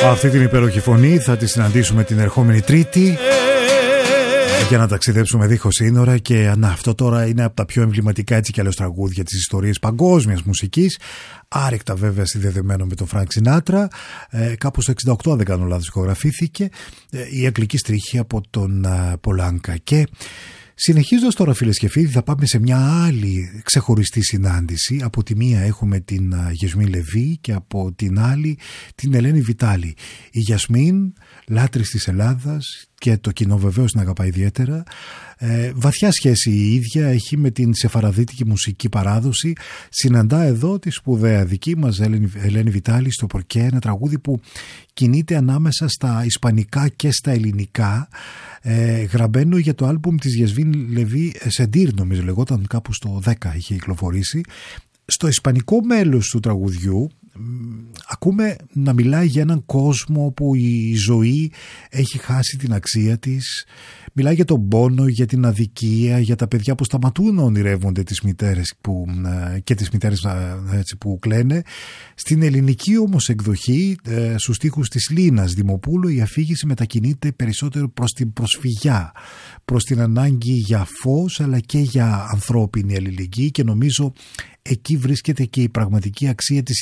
Αυτή την υπέροχη φωνή θα τη συναντήσουμε την ερχόμενη Τρίτη για να ταξιδέψουμε δίχως σύνορα. Και αυτό τώρα είναι από τα πιο εμβληματικά έτσι κι αλλιώς τραγούδια της ιστορίας παγκόσμιας μουσικής. Άρρηκτα βέβαια συνδεδεμένο με τον Φρανκ Σινάτρα. Κάπου στο 68, αν δεν κάνω λάθος, ηχογραφήθηκε η Αγγλική Στρίχη από τον Πολάνκα. Και συνεχίζοντας τώρα, φίλες και φίλοι, θα πάμε σε μια άλλη ξεχωριστή συνάντηση. Από τη μία έχουμε την Γιασμίν Λεβί και από την άλλη την Ελένη Βιτάλη. Η Γιασμίν, λάτρης της Ελλάδας και το κοινό βεβαίως την αγαπάει ιδιαίτερα. Βαθιά σχέση η ίδια έχει με την σεφαραδίτικη μουσική παράδοση. Συναντά εδώ τη σπουδαία δική μας Ελένη Βιτάλη στο Πορκέ, ένα τραγούδι που κινείται ανάμεσα στα ισπανικά και στα ελληνικά, γραμμένο για το άλμπουμ της Γιασμίν Λεβί, Σεντήρ νομίζω λεγόταν, κάπου στο 10 είχε κυκλοφορήσει. Στο ισπανικό μέλος του τραγουδιού ακούμε να μιλάει για έναν κόσμο όπου η ζωή έχει χάσει την αξία της. Μιλάει για τον πόνο, για την αδικία, για τα παιδιά που σταματούν να ονειρεύονται τις μητέρες και τις μητέρες έτσι, που κλαίνε. Στην ελληνική όμως εκδοχή, στους στίχους της Λίνας Δημοπούλου, η αφήγηση μετακινείται περισσότερο προς την προσφυγιά, προς την ανάγκη για φως αλλά και για ανθρώπινη αλληλεγγύη, και νομίζω εκεί βρίσκεται και η πραγματική αξία της